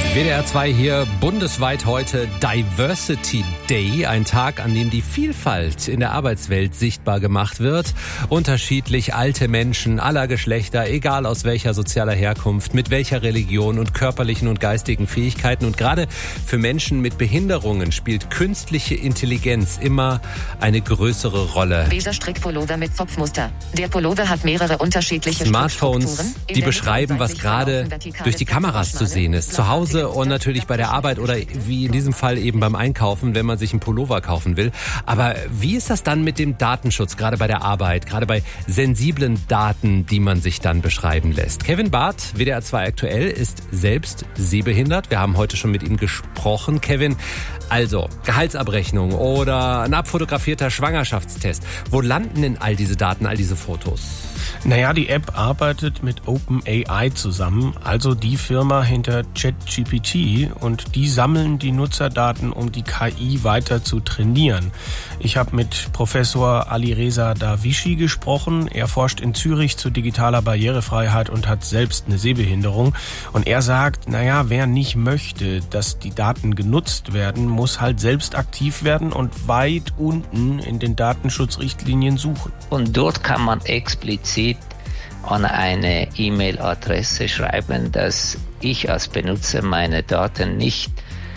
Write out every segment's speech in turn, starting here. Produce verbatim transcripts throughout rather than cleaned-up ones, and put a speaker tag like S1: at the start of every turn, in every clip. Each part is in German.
S1: W D R zwei hier, bundesweit heute Diversity Day, ein Tag, an dem die Vielfalt in der Arbeitswelt sichtbar gemacht wird. Unterschiedlich alte Menschen aller Geschlechter, egal aus welcher sozialer Herkunft, mit welcher Religion und körperlichen und geistigen Fähigkeiten. Und gerade für Menschen mit Behinderungen spielt künstliche Intelligenz immer eine größere Rolle.
S2: Beiger Strickpullover mit Zopfmuster. Der Pullover hat mehrere unterschiedliche
S1: Smartphones, die beschreiben, was gerade durch die Kameras zu sehen ist. Zu Hause und natürlich bei der Arbeit oder wie in diesem Fall eben beim Einkaufen, wenn man sich einen Pullover kaufen will. Aber wie ist das dann mit dem Datenschutz, gerade bei der Arbeit, gerade bei sensiblen Daten, die man sich dann beschreiben lässt? Kevin Barth, W D R zwei aktuell, ist selbst sehbehindert. Wir haben heute schon mit ihm gesprochen. Kevin, also Gehaltsabrechnung oder ein abfotografierter Schwangerschaftstest. Wo landen denn all diese Daten, all diese Fotos?
S3: Naja, die App arbeitet mit OpenAI zusammen, also die Firma hinter ChatGPT, und die sammeln die Nutzerdaten, um die K I weiter zu trainieren. Ich habe mit Professor Alireza Darwishi gesprochen. Er forscht in Zürich zu digitaler Barrierefreiheit und hat selbst eine Sehbehinderung. Und er sagt, naja, wer nicht möchte, dass die Daten genutzt werden, muss halt selbst aktiv werden und weit unten in den Datenschutzrichtlinien suchen.
S4: Und dort kann man explizit an eine E-Mail-Adresse schreiben, dass ich als Benutzer meine Daten nicht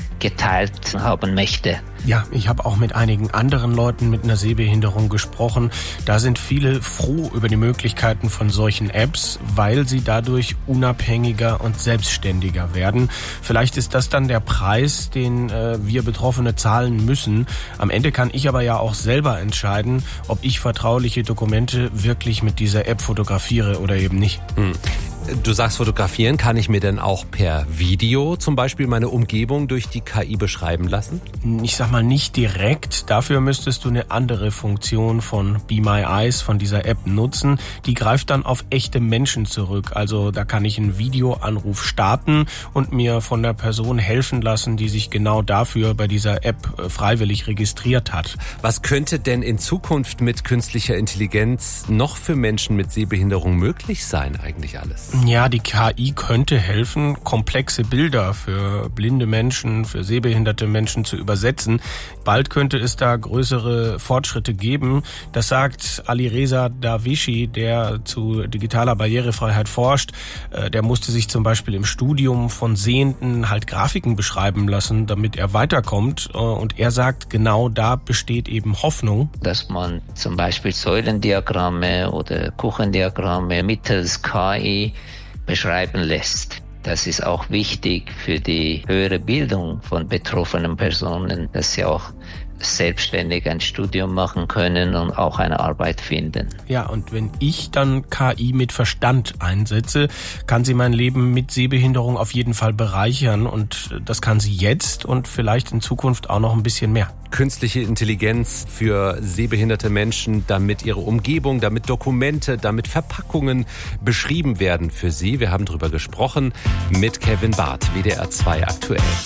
S4: geteilt haben möchte.
S3: Ja, ich habe auch mit einigen anderen Leuten mit einer Sehbehinderung gesprochen. Da sind viele froh über die Möglichkeiten von solchen Apps, weil sie dadurch unabhängiger und selbstständiger werden. Vielleicht ist das dann der Preis, den äh, wir Betroffene zahlen müssen. Am Ende kann ich aber ja auch selber entscheiden, ob ich vertrauliche Dokumente wirklich mit dieser App fotografiere oder eben nicht.
S1: Hm. Du sagst, fotografieren, kann ich mir denn auch per Video zum Beispiel meine Umgebung durch die K I beschreiben lassen?
S3: Ich sag mal nicht direkt. Dafür müsstest du eine andere Funktion von Be My Eyes, von dieser App, nutzen. Die greift dann auf echte Menschen zurück. Also da kann ich einen Videoanruf starten und mir von der Person helfen lassen, die sich genau dafür bei dieser App freiwillig registriert hat.
S1: Was könnte denn in Zukunft mit künstlicher Intelligenz noch für Menschen mit Sehbehinderung möglich sein eigentlich alles?
S3: Ja, die K I könnte helfen, komplexe Bilder für blinde Menschen, für sehbehinderte Menschen zu übersetzen. Bald könnte es da größere Fortschritte geben. Das sagt Alireza Darwishi, der zu digitaler Barrierefreiheit forscht. Der musste sich zum Beispiel im Studium von Sehenden halt Grafiken beschreiben lassen, damit er weiterkommt. Und er sagt, genau da besteht eben Hoffnung.
S4: Dass man zum Beispiel Säulendiagramme oder Kuchendiagramme mittels K I beschreiben lässt. Das ist auch wichtig für die höhere Bildung von betroffenen Personen, dass sie auch selbstständig ein Studium machen können und auch eine Arbeit finden.
S3: Ja, und wenn ich dann K I mit Verstand einsetze, kann sie mein Leben mit Sehbehinderung auf jeden Fall bereichern, und das kann sie jetzt und vielleicht in Zukunft auch noch ein bisschen mehr.
S1: Künstliche Intelligenz für sehbehinderte Menschen, damit ihre Umgebung, damit Dokumente, damit Verpackungen beschrieben werden für sie. Wir haben darüber gesprochen mit Kevin Barth, W D R zwei aktuell.